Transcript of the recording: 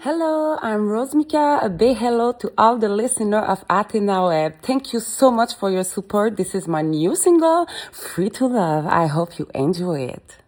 Hello, I'm Rosmika. A big hello to all the listeners of Athena Web. Thank you so much for your support. This is my new single, Free to Love. I hope you enjoy it.